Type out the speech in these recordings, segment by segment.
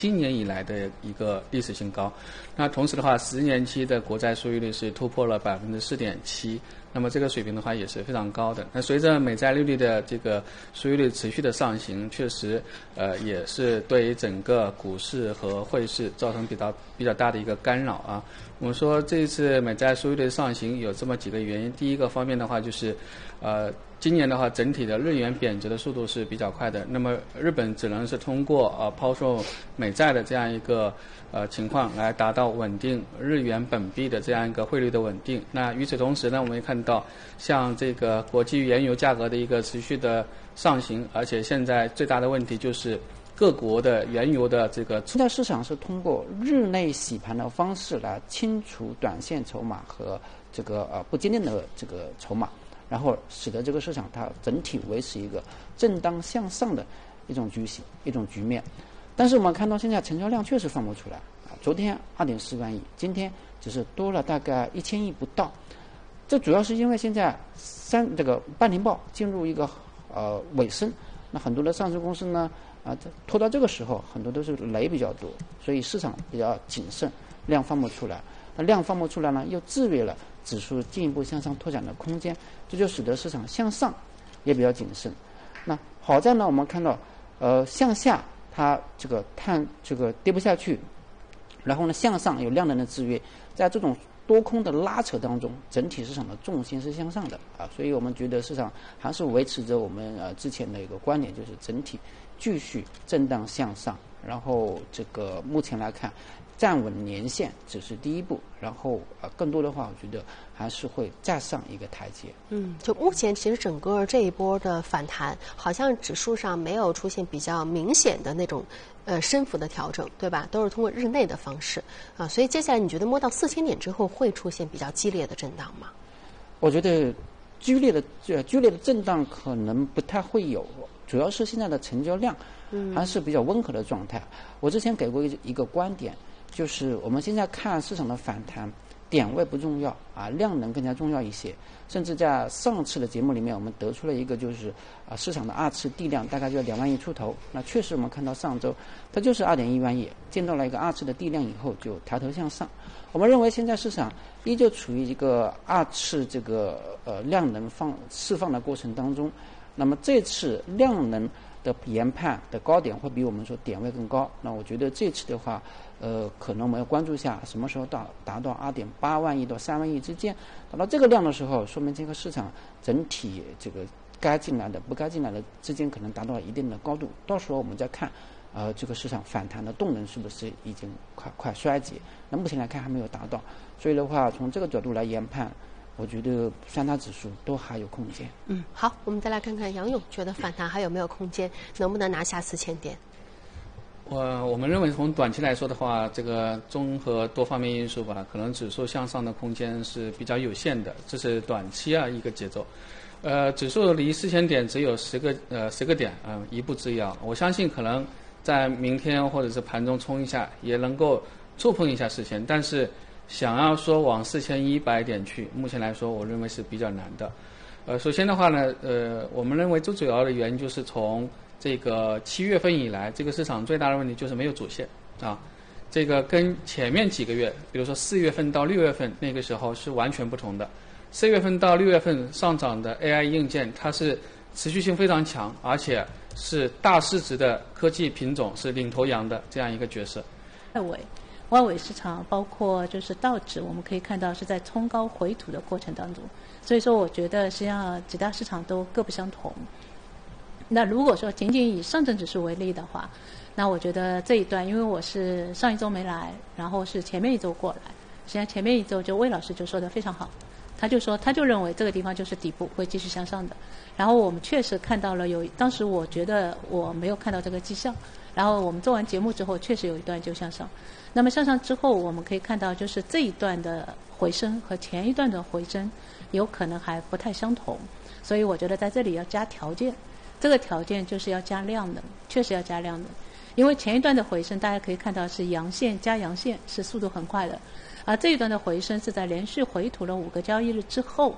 今年以来的一个历史新高。那同时的话，10年期的国债收益率是突破了4.7%，那么这个水平的话也是非常高的。那随着美债利率的这个收益率持续的上行，确实也是对于整个股市和汇市造成比较大的一个干扰啊。我们说这一次美债收益率的上行有这么几个原因，第一个方面的话就是今年的话，整体的日元贬值的速度是比较快的。那么日本只能是通过抛售美债的这样一个情况来达到稳定日元本币的这样一个汇率的稳定。那与此同时呢，我们也看到像这个国际原油价格的一个持续的上行，而且现在最大的问题就是各国的原油的这个现在市场是通过日内洗盘的方式来清除短线筹码和这个不坚定的这个筹码。然后使得这个市场它整体维持一个震荡向上的一种局形、一种局面。但是我们看到现在成交量确实放不出来啊，昨天2.4万亿，今天只是多了大概1000亿不到。这主要是因为现在这个半年报进入一个尾声，那很多的上市公司呢拖到这个时候，很多都是雷比较多，所以市场比较谨慎，量放不出来。那量放不出来呢，又制约了指数进一步向上拓展的空间，这就使得市场向上也比较谨慎。那好在呢，我们看到向下它这个跌不下去，然后呢向上有量能的制约，在这种多空的拉扯当中，整体市场的重心是向上的啊，所以我们觉得市场还是维持着我们之前的一个观点，就是整体继续震荡向上，然后这个目前来看站稳年线只是第一步，然后更多的话，我觉得还是会再上一个台阶。 就目前其实整个这一波的反弹，好像指数上没有出现比较明显的那种升幅的调整，对吧？都是通过日内的方式啊，所以接下来你觉得摸到4000点之后会出现比较激烈的震荡吗？ 我觉得剧烈的震荡可能不太会有，主要是现在的成交量还是比较温和的状态。我之前给过一个观点。就是我们现在看市场的反弹，点位不重要啊，量能更加重要一些。甚至在上次的节目里面，我们得出了一个就是市场的2次地量大概就2万亿出头。那确实我们看到上周它就是2.1万亿，见到了一个2次的地量以后就抬头向上。我们认为现在市场依旧处于一个2次这个量能释放的过程当中。那么这次量能的研判的高点会比我们说点位更高。那我觉得这次的话，可能我们要关注一下什么时候达到2.8万亿到3万亿之间，达到这个量的时候，说明这个市场整体这个该进来的不该进来的之间可能达到了一定的高度。到时候我们再看，这个市场反弹的动能是不是已经快衰竭？那目前来看还没有达到，所以的话，从这个角度来研判。我觉得三大指数都还有空间。 好，我们再来看看杨勇觉得反弹还有没有空间，能不能拿下4000点？ 我们认为从短期来说的话，这个综合多方面因素吧，可能指数向上的空间是比较有限的，这是短期一个节奏。指数离4000点只有10个点一步之遥。我相信可能在明天或者是盘中冲一下，也能够触碰一下4000，但是想要说往4100点去，目前来说我认为是比较难的。首先的话呢，我们认为最主要的原因就是从这个7月份以来，这个市场最大的问题就是没有主线啊。这个跟前面几个月，比如说4月份到6月份那个时候是完全不同的。4月份到6月份上涨的 AI 硬件，它是持续性非常强，而且是大市值的科技品种是领头羊的这样一个角色。 外围市场包括就是道指，我们可以看到是在冲高回吐的过程当中，所以说我觉得实际上几大市场都各不相同。那如果说仅仅以上证指数为例的话，那我觉得这一段，因为我是上一周没来，然后是前面一周过来，实际上前面一周就魏老师就说的非常好，他就认为这个地方就是底部，会继续向上的。然后我们确实看到了当时我觉得我没有看到这个迹象，然后我们做完节目之后，确实有一段就向上。那么向上之后，我们可以看到，就是这一段的回升和前一段的回升，有可能还不太相同，所以我觉得在这里要加条件，这个条件就是要加量的，确实要加量的，因为前一段的回升大家可以看到是阳线加阳线，是速度很快的，而这一段的回升是在连续回吐了5个交易日之后，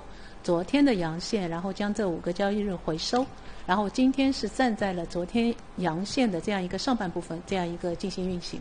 昨天的阳线，然后将这5个交易日回收，然后今天是站在了昨天阳线的这样一个上半部分，这样一个进行运行。